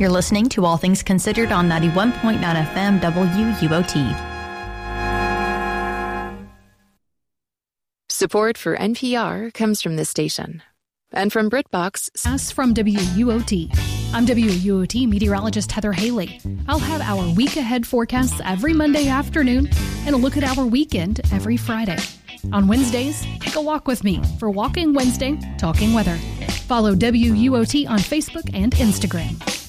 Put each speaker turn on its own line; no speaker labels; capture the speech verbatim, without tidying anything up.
You're listening to All Things Considered on ninety-one point nine F M W U O T.
Support for N P R comes from this station and from BritBox.
Us from W U O T. I'm W U O T meteorologist Heather Haley. I'll have our week ahead forecasts every Monday afternoon and a look at our weekend every Friday. On Wednesdays, take a walk with me for Walking Wednesday, Talking Weather. Follow W U O T on Facebook and Instagram.